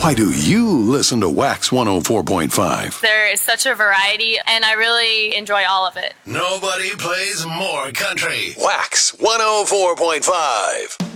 Why do you listen to Wax 104.5? There is such a variety, and I really enjoy all of it. Nobody plays more country. Wax 104.5.